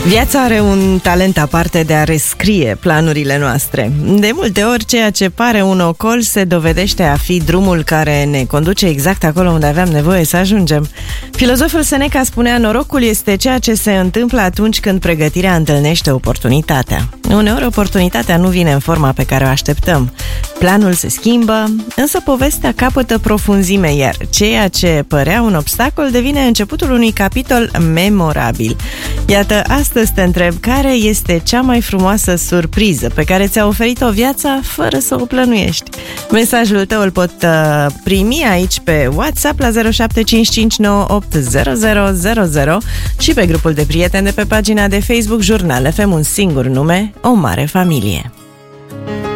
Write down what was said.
Viața are un talent aparte de a rescrie planurile noastre. De multe ori, ceea ce pare un ocol se dovedește a fi drumul care ne conduce exact acolo unde aveam nevoie să ajungem. Filozoful Seneca spunea: norocul este ceea ce se întâmplă atunci când pregătirea întâlnește oportunitatea. Uneori oportunitatea nu vine în forma pe care o așteptăm. Planul se schimbă, însă povestea capătă profunzime, iar ceea ce părea un obstacol devine începutul unui capitol memorabil. Iată, astăzi te întreb, care este cea mai frumoasă surpriză pe care ți-a oferit-o viața fără să o plănuiești? Mesajul tău îl pot primi aici pe WhatsApp la 0755980000 și pe grupul de prieteni de pe pagina de Facebook Jurnal FM, un singur nume, o mare familie.